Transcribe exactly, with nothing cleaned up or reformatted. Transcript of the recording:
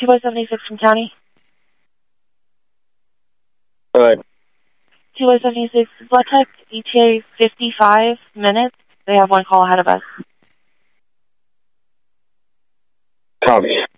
two by seventy-six from County. Good. two by seventy-six, Black Tech, E T A fifty-five minutes. They have one call ahead of us. Copy.